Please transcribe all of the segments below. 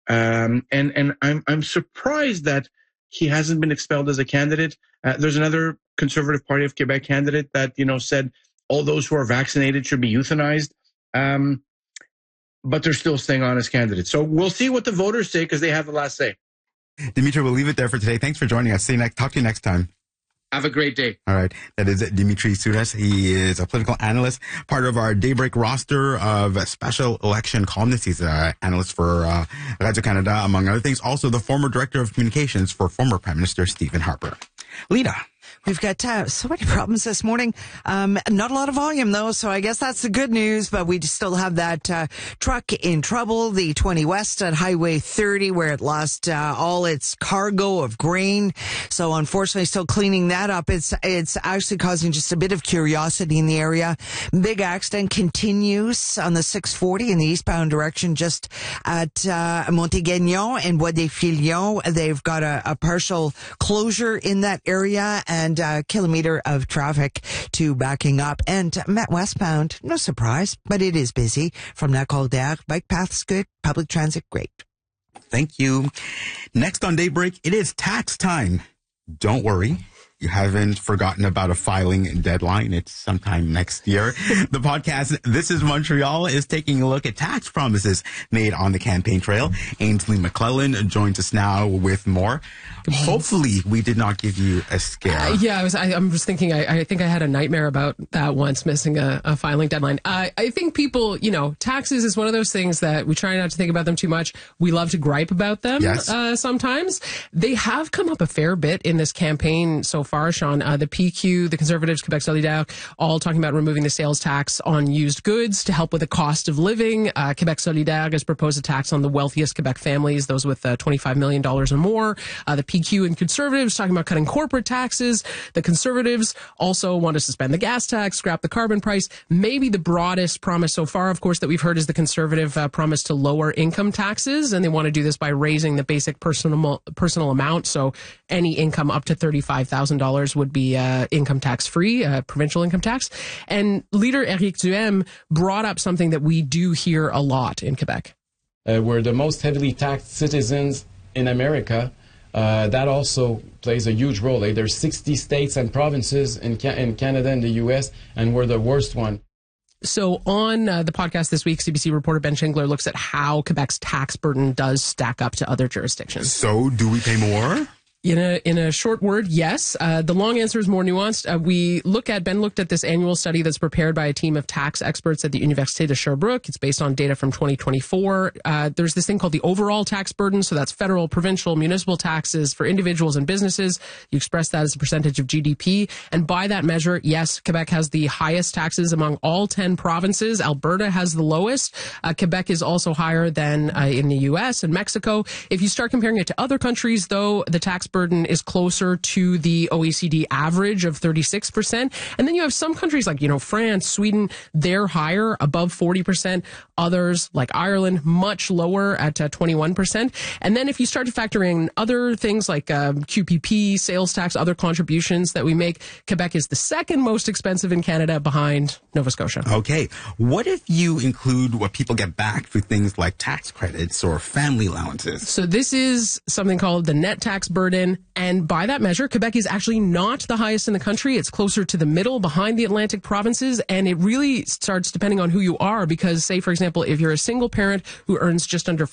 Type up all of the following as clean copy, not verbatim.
And I'm surprised that he hasn't been expelled as a candidate. There's another Conservative Party of Quebec candidate that, said all those who are vaccinated should be euthanized. But they're still staying on as candidates. So we'll see what the voters say because they have the last say. Dimitri, we'll leave it there for today. Thanks for joining us. Talk to you next time. Have a great day. All right. That is Dimitri Soures. He is a political analyst, part of our Daybreak roster of special election columnists. He's an analyst for Radio-Canada, among other things. Also the former director of communications for former Prime Minister Stephen Harper. Lita. We've got so many problems this morning. Not a lot of volume, though, so I guess that's the good news. But we still have that truck in trouble, the 20 West at Highway 30, where it lost all its cargo of grain. So unfortunately, still cleaning that up. It's actually causing just a bit of curiosity in the area. Big accident continues on the 640 in the eastbound direction, just at Montéguénon and Bois des Filions. They've got a partial closure in that area, and a kilometer of traffic to backing up. And Met westbound, no surprise, but it is busy. From Lac-Calder, bike paths good, public transit great. Thank you. Next on Daybreak, it is tax time. Don't worry. You haven't forgotten about a filing deadline. It's sometime next year. The podcast, This is Montreal, is taking a look at tax promises made on the campaign trail. Ainsley McClellan joins us now with more. Hopefully, we did not give you a scare. I'm just thinking, I think I had a nightmare about that once, missing a filing deadline. I think people, taxes is one of those things that we try not to think about them too much. We love to gripe about them sometimes. They have come up a fair bit in this campaign so far, Sean. The PQ, the Conservatives, Quebec Solidaire, all talking about removing the sales tax on used goods to help with the cost of living. Quebec Solidaire has proposed a tax on the wealthiest Quebec families, those with $25 million or more. The PQ and Conservatives talking about cutting corporate taxes. The Conservatives also want to suspend the gas tax, scrap the carbon price. Maybe the broadest promise so far, of course, that we've heard is the Conservative promise to lower income taxes, and they want to do this by raising the basic personal amount. So any income up to $35,000 would be income tax free, provincial income tax. And leader Éric Duhaime brought up something that we do hear a lot in Quebec. We're the most heavily taxed citizens in America. That also plays a huge role. There's 60 states and provinces in Canada and the U.S., and we're the worst one. So on the podcast this week, CBC reporter Ben Schingler looks at how Quebec's tax burden does stack up to other jurisdictions. So do we pay more? In a short word, yes. The long answer is more nuanced. Ben looked at this annual study that's prepared by a team of tax experts at the Université de Sherbrooke. It's based on data from 2024. There's this thing called the overall tax burden. So that's federal, provincial, municipal taxes for individuals and businesses. You express that as a percentage of GDP. And by that measure, yes, Quebec has the highest taxes among all 10 provinces. Alberta has the lowest. Quebec is also higher than in the U.S. and Mexico. If you start comparing it to other countries, though, the tax burden is closer to the OECD average of 36%. And then you have some countries like, France, Sweden, they're higher, above 40%. Others like Ireland, much lower at 21%. And then if you start to factor in other things like QPP, sales tax, other contributions that we make, Quebec is the second most expensive in Canada behind Nova Scotia. Okay. What if you include what people get back through things like tax credits or family allowances? So this is something called the net tax burden. And by that measure, Quebec is actually not the highest in the country. It's closer to the middle, behind the Atlantic provinces. And it really starts depending on who you are. Because, say, for example, if you're a single parent who earns just under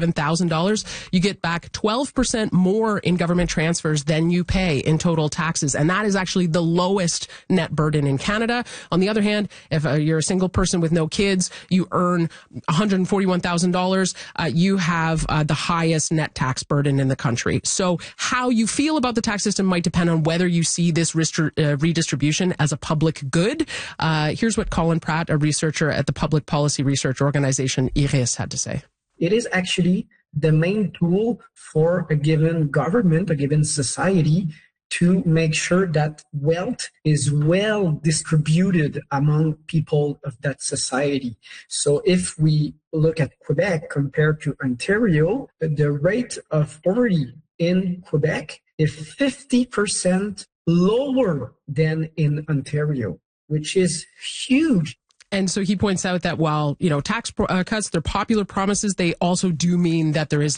$57,000, you get back 12% more in government transfers than you pay in total taxes. And that is actually the lowest net burden in Canada. On the other hand, if you're a single person with no kids, you earn $141,000, you have the highest net tax burden in the country. So how you feel about the tax system might depend on whether you see this redistribution as a public good. Here's what Colin Pratt, a researcher at the public policy research organization IRIS, had to say. It is actually the main tool for a given government, a given society, to make sure that wealth is well distributed among people of that society. So if we look at Quebec compared to Ontario, the rate of poverty in Quebec is 50% lower than in Ontario, which is huge. And so he points out that while, tax cuts, they're popular promises, they also do mean that there is